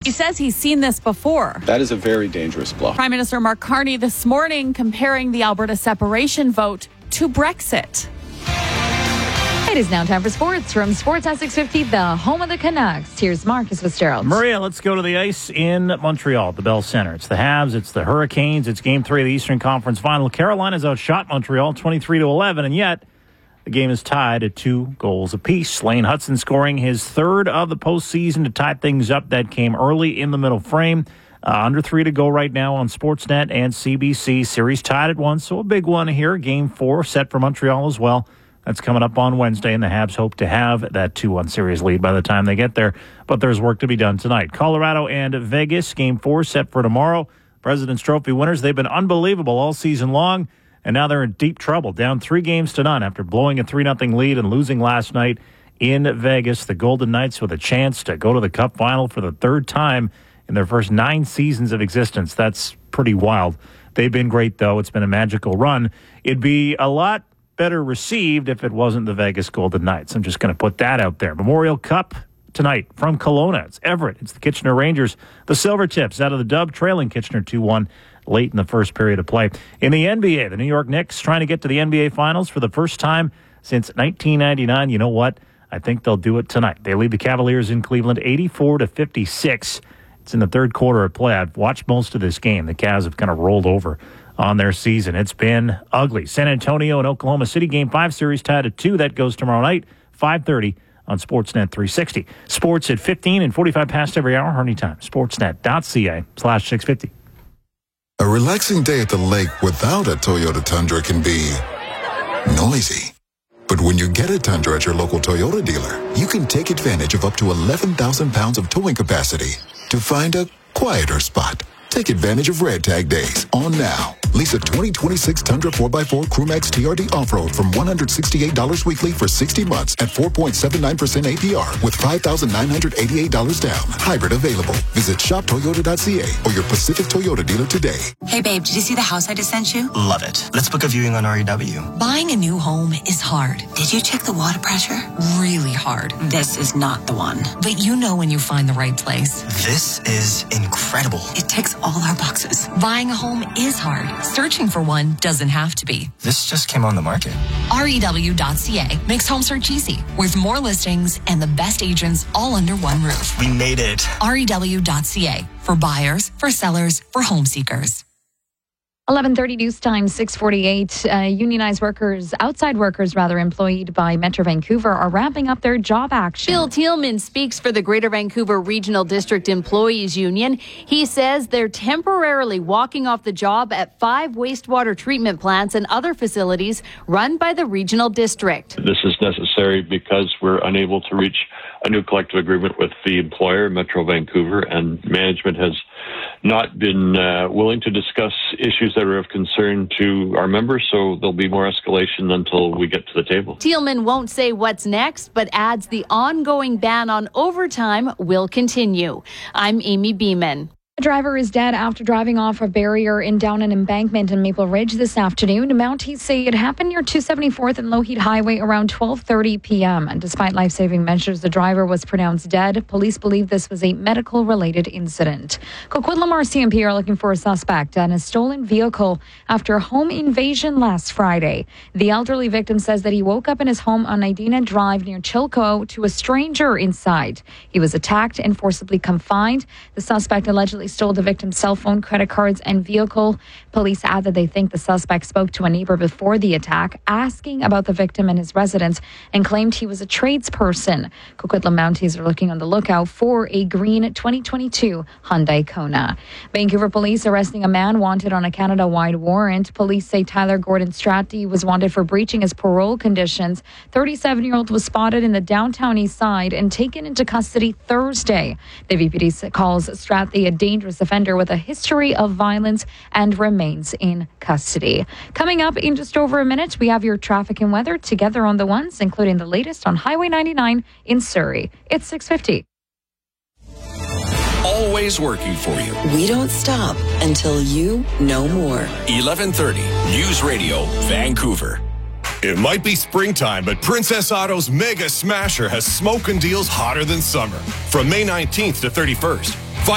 He says he's seen this before. That is a very dangerous bluff. Prime Minister Mark Carney this morning comparing the Alberta separation vote to Brexit. It is now time for sports from Sportsnet 650, the home of the Canucks. Here's Marcus Fitzgerald. Maria, let's go to the ice in Montreal, the Bell Centre. It's the Habs, it's the Hurricanes, it's Game 3 of the Eastern Conference Final. Carolina's outshot Montreal 23-11, and yet the game is tied at 2 goals apiece. Lane Hutson scoring his third of the postseason to tie things up. That came early in the middle frame. Under 3 to go right now on Sportsnet and CBC. Series tied at 1, so a big one here. Game 4 set for Montreal as well. That's coming up on Wednesday, and the Habs hope to have that 2-1 series lead by the time they get there. But there's work to be done tonight. Colorado and Vegas, Game 4 set for tomorrow. President's Trophy winners, they've been unbelievable all season long, and now they're in deep trouble, down 3-0 after blowing a 3-0 lead and losing last night in Vegas. The Golden Knights with a chance to go to the Cup final for the third time in their first 9 seasons of existence. That's pretty wild. They've been great, though. It's been a magical run. It'd be a lot better received if it wasn't the Vegas Golden Knights. I'm just going to put that out there. Memorial Cup tonight from Kelowna. It's Everett. It's the Kitchener Rangers. The Silvertips out of the dub, trailing Kitchener 2-1 late in the first period of play. In the NBA, the New York Knicks trying to get to the NBA Finals for the first time since 1999. You know what? I think they'll do it tonight. They lead the Cavaliers in Cleveland 84-56. It's in the third quarter of play. I've watched most of this game. The Cavs have kind of rolled over on their season. It's been ugly. San Antonio and Oklahoma City Game 5 series tied at 2. That goes tomorrow night, 5:30 on Sportsnet 360. Sports at 15 and 45 past every hour, anytime. Sportsnet.ca/650. A relaxing day at the lake without a Toyota Tundra can be noisy. But when you get a Tundra at your local Toyota dealer, you can take advantage of up to 11,000 pounds of towing capacity to find a quieter spot. Take advantage of Red Tag Days on now. Lease a 2026 Tundra 4x4 Crewmax TRD Off-Road from $168 weekly for 60 months at 4.79% APR with $5,988 down. Hybrid available. Visit shoptoyota.ca or your Pacific Toyota dealer today. Hey babe, did you see the house I just sent you? Love it. Let's book a viewing on REW. Buying a new home is hard. Did you check the water pressure? Really hard. This is not the one. But you know when you find the right place. This is incredible. It ticks all our boxes. Buying a home is hard. Searching for one doesn't have to be. This just came on the market. REW.ca makes home search easy with more listings and the best agents all under one roof. We made it. REW.ca for buyers, for sellers, for home seekers. 11:30 news time, 6:48. Unionized workers, outside workers rather, employed by Metro Vancouver are ramping up their job action. Bill Thielman speaks for the Greater Vancouver Regional District Employees Union. He says they're temporarily walking off the job at 5 wastewater treatment plants and other facilities run by the regional district. This is necessary because we're unable to reach a new collective agreement with the employer, Metro Vancouver, and management has not been willing to discuss issues that are of concern to our members, so there'll be more escalation until we get to the table. Thielman won't say what's next, but adds the ongoing ban on overtime will continue. I'm Amy Beeman. A driver is dead after driving off a barrier in down an embankment in Maple Ridge this afternoon. Mounties say it happened near 274th and Lougheed Highway around 12:30 p.m. And despite life-saving measures, the driver was pronounced dead. Police believe this was a medical-related incident. Coquitlam RCMP are looking for a suspect in a stolen vehicle after a home invasion last Friday. The elderly victim says that he woke up in his home on Idina Drive near Chilco to a stranger inside. He was attacked and forcibly confined. The suspect allegedly stole the victim's cell phone, credit cards, and vehicle. Police add that they think the suspect spoke to a neighbor before the attack, asking about the victim and his residence, and claimed he was a tradesperson. Coquitlam Mounties are looking on the lookout for a green 2022 Hyundai Kona. Vancouver police arresting a man wanted on a Canada-wide warrant. Police say Tyler Gordon Stratty was wanted for breaching his parole conditions. 37-year-old was spotted in the downtown east side and taken into custody Thursday. The VPD calls Stratty a dangerous offender with a history of violence and remains in custody. Coming up in just over a minute, we have your traffic and weather together on the ones, including the latest on Highway 99 in Surrey. It's 6:50. Always working for you. We don't stop until you know more. 1130 News Radio, Vancouver. It might be springtime, but Princess Auto's Mega Smasher has smoking deals hotter than summer. From May 19th to 31st,